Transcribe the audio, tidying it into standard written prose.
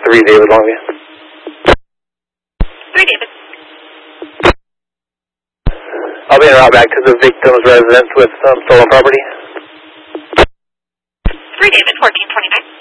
3 David Longview. 3 David. I'll be en route back to the victim's residence with stolen property. 3 David, 1429.